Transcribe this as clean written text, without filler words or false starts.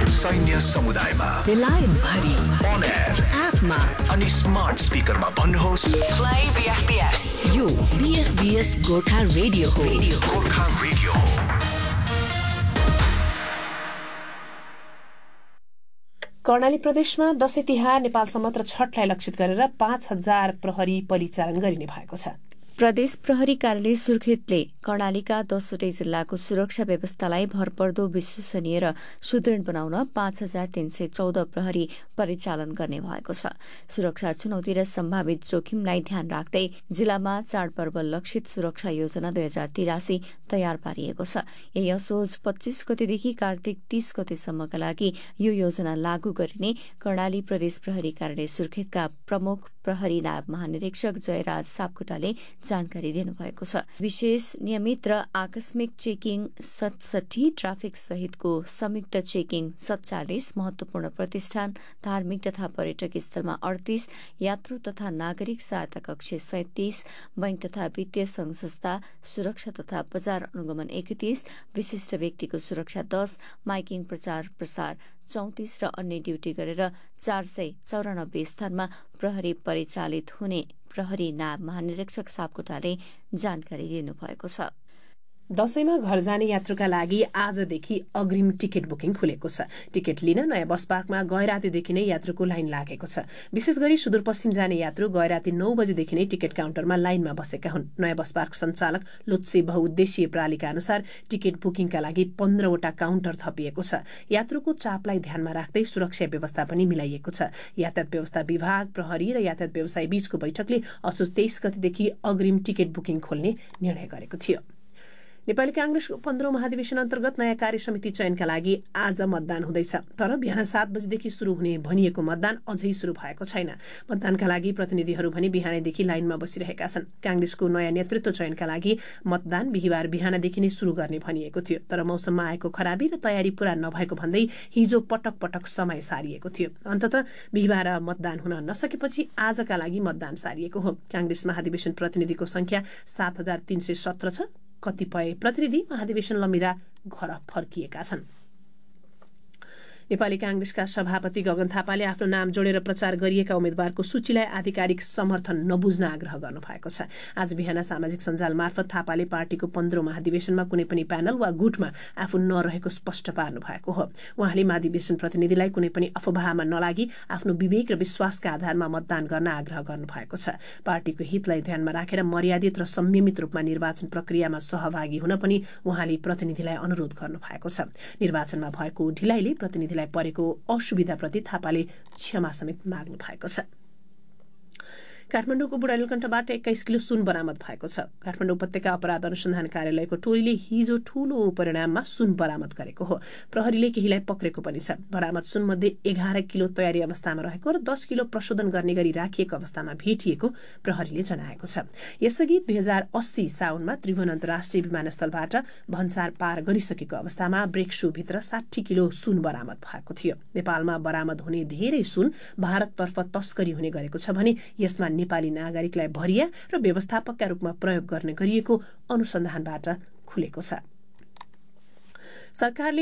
सैन्य समुदायमा, बेलायत भरि, on air, एपमा अनि स्मार्ट स्पिकरमा भन्नुहोस् Play BFBS. यो BFBS गोर्खा रेडियो हो। गोर्खा रेडियो हो। कर्णाली प्रदेशमा दशैं तिहार नेपाल समग्र छठलाई लक्षित गरेर 5000 प्रहरी परिचालन गरिने भएको छ। प्रदेश प्रहरी कार्यालय सुर्खेतले कर्णालीका 10वटै जिल्लाको सुरक्षा व्यवस्थालाई भरपर्दो, विश्वसनीय र सुदृढ बनाउन 5314 प्रहरी परिचालन गर्ने भएको छ। सुरक्षा चुनौती र सम्भावित जोखिमलाई ध्यान राख्दै जिल्लामा चाडपर्व लक्षित सुरक्षा योजना 2083 तयार पारिएको छ। यही असोज 25 गतेदेखि कार्तिक 30 गतेसम्मका लागि यो योजना लागू गरिने कर्णाली प्रदेश प्रहरी कार्यालय सुर्खेतका प्रमुख प्रहरी नायब महानिरीक्षक जयराज सापकोटाले जानकारी दिनुभएको छ। विशेष, नियमित र आकस्मिक चेकिङ 67, ट्राफिक सहितको संयुक्त चेकिङ 47, महत्वपूर्ण प्रतिष्ठान, धार्मिक तथा पर्यटक स्थलमा 38, यात्रु तथा नागरिक सहायता कक्ष 37, बैंक तथा वित्तीय संघ संस्था सुरक्षा तथा बजार अनुगमन 31, विशिष्ट व्यक्तिको सुरक्षा 10, माइकिङ प्रचार प्रसार 34 र अन्य ड्युटी गरेर 494 स्थानमा प्रहरी परिचालित हुने प्रहरी नायब महानिरीक्षक सापकोटाले जानकारी दिनुभएको छ। दशैंमा घर जाने यात्रुका लागि आजदेखि अग्रिम टिकट बुकिङ खुलेको छ। टिकट लिन नयाँ बस पार्कमा गएरातीदेखि नै यात्रुको लाइन लागेको छ। विशेष गरी सुदूरपश्चिम जाने यात्रु गएराती 9 बजेदेखि नै टिकट काउन्टरमा लाइनमा बसेका हुन्। नयाँ बस पार्क सञ्चालक लोत्से बहुउद्देश्यीय प्रणालीका अनुसार टिकट बुकिङका लागि 15वटा काउन्टर थपिएको छ। यात्रुको चापलाई ध्यानमा राख्दै सुरक्षा व्यवस्था पनि मिलाइएको छ। यातायात व्यवस्था विभाग, प्रहरी र यातायात व्यवसायी बीचको बैठकले असोज 23 गतेदेखि अग्रिम टिकट बुकिङ खोल्ने निर्णय गरेको थियो। नेपाली कांग्रेसको 15औं महाधिवेशन अन्तर्गत नयाँ कार्य समिति चयनका लागि आज मतदान हुँदैछ। तर बिहान 7 बजेदेखि शुरू हुने भनिएको मतदान अझै शुरू भएको छैन। मतदानका लागि प्रतिनिधिहरू भने बिहानैदेखि लाइनमा बसिरहेका छन्। कांग्रेसको नयाँ नेतृत्व चयनका लागि मतदान बिहिबार बिहानदेखि नै शुरू गर्ने भनिएको थियो। तर मौसममा आएको खराबी र तयारी पूरा नभएको भन्दै हिजो पटक पटक समय सारिएको थियो। अन्ततः बिहिबार मतदान हुन नसकेपछि आजका लागि मतदान सारिएको हो। कांग्रेस महाधिवेशन प्रतिनिधिको संख्या 7317 छ। कतिपय प्रतिनिधि महाधिवेशन लम्बिँदा घर फर्किएका छन्। नेपाली कांग्रेसका सभापति गगन थापाले आफ्नो नाम जोडेर प्रचार गरिएका उम्मेद्वारको सूचीलाई आधिकारिक समर्थन नबुझ्न आग्रह गर्नुभएको छ। आज बिहान सामाजिक सञ्जाल मार्फत थापाले पार्टीको 15औं महाधिवेशनमा कुनै पनि प्यानल वा गुटमा आफू नरहेको स्पष्ट पार्नु भएको हो। उहाँले महाधिवेशन प्रतिनिधिलाई कुनै पनि अफवाहमा नलागी आफ्नो विवेक र विश्वासका आधारमा मतदान गर्न आग्रह गर्नुभएको छ। पार्टीको हितलाई ध्यानमा राखेर मर्यादित र संयमित रूपमा निर्वाचन प्रक्रियामा सहभागी हुन पनि उहाँले प्रतिनिधिलाई अनुरोध गर्नुभएको छ। निर्वाचनमा भएको ढिलाइले प्रतिनिधि परेको असुविधाप्रति थापाले क्षमा समेत माग्नु भएको छ। काठमाडौँको बुढानीलकण्ठबाट 21 किलो सुन बरामद भएको छ। काठमाडौँ उपत्यका अपराध अनुसन्धान कार्यालयको टोलीले हिजो ठूलो परिणाममा सुन बरामद गरेको हो। प्रहरीले केहीलाई पक्रेको पनि छ। बरामद सुनमध्ये 11 किलो तयारी अवस्थामा रहेको र 10 किलो प्रशोधन गर्ने गरी राखिएको अवस्थामा भेटिएको प्रहरीले जनाएको छ। यसअघि 2080 साउनमा त्रिभुवन अन्तर्राष्ट्रिय विमानस्थलबाट भन्सार पार गरिसकेको अवस्थामा ब्रेकसुभित्र 60 किलो सुन बरामद भएको थियो। नेपालमा बरामद हुने धेरै सुन भारततर्फ तस्करी हुने गरेको छ भने यसमा नेपाली नागरिकलाई भरिया र व्यवस्थापकका रूपमा प्रयोग गर्ने गरिएको अनुसन्धानबाट खुलेको छ। सरकारले